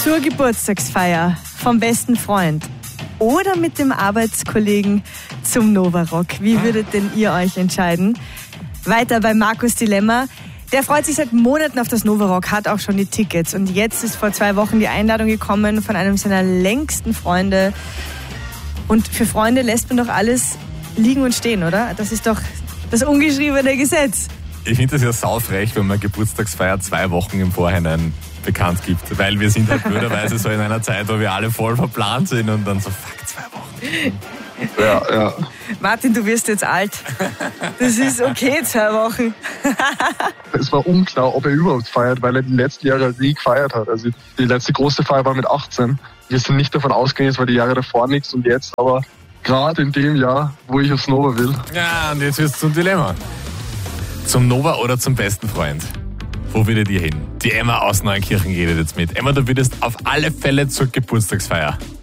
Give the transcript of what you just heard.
zur Geburtstagsfeier vom besten Freund oder mit dem Arbeitskollegen zum Nova Rock? Wie würdet denn ihr euch entscheiden? Weiter bei Markus Dilemma. Der freut sich seit Monaten auf das Nova Rock, hat auch schon die Tickets. Und jetzt ist vor 2 Wochen die Einladung gekommen von einem seiner längsten Freunde. Und für Freunde lässt man doch alles liegen und stehen, oder? Das ist doch das ungeschriebene Gesetz. Ich finde das ja saufrech, wenn man Geburtstagsfeier 2 Wochen im Vorhinein bekannt gibt. Weil wir sind halt blöderweise so in einer Zeit, wo wir alle voll verplant sind und dann so, fuck, 2 Wochen. Ja. Martin, du wirst jetzt alt. Das ist okay, 2 Wochen. Es war unklar, ob er überhaupt feiert, weil er die letzten Jahre nie gefeiert hat. Also die letzte große Feier war mit 18. Wir sind nicht davon ausgegangen, es war die Jahre davor nichts und jetzt, aber gerade in dem Jahr, wo ich aufs Nova will. Ja, und jetzt wird's zum Dilemma. Zum Nova oder zum besten Freund? Wo würdet ihr hin? Die Emma aus Neunkirchen redet jetzt mit. Emma, du würdest auf alle Fälle zur Geburtstagsfeier.